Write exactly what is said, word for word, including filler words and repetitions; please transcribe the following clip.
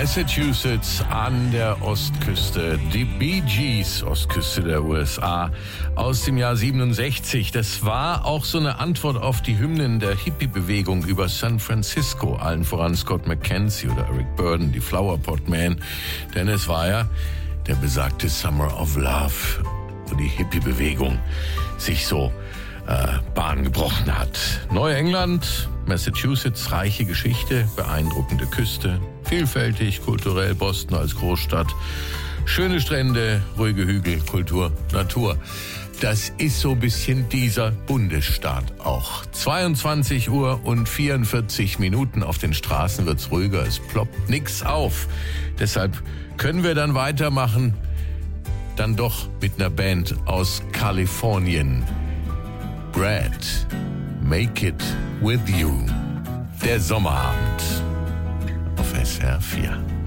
Massachusetts an der Ostküste, die Bee Gees, Ostküste der U S A, aus dem Jahr siebenundsechzig. Das war auch so eine Antwort auf die Hymnen der Hippie-Bewegung über San Francisco, allen voran Scott McKenzie oder Eric Burdon, die Flower Pot Man. Denn es war ja der besagte Summer of Love, wo die Hippie-Bewegung sich so äh, Bahn gebrochen hat. Neuengland, Massachusetts, reiche Geschichte, beeindruckende Küste, vielfältig, kulturell, Boston als Großstadt, schöne Strände, ruhige Hügel, Kultur, Natur. Das ist so ein bisschen dieser Bundesstaat auch. zweiundzwanzig Uhr und vierundvierzig Minuten, auf den Straßen wird's ruhiger, es ploppt nix auf. Deshalb können wir dann weitermachen, dann doch mit einer Band aus Kalifornien. Brad, Make It With You. Der Sommerabend auf S R vier.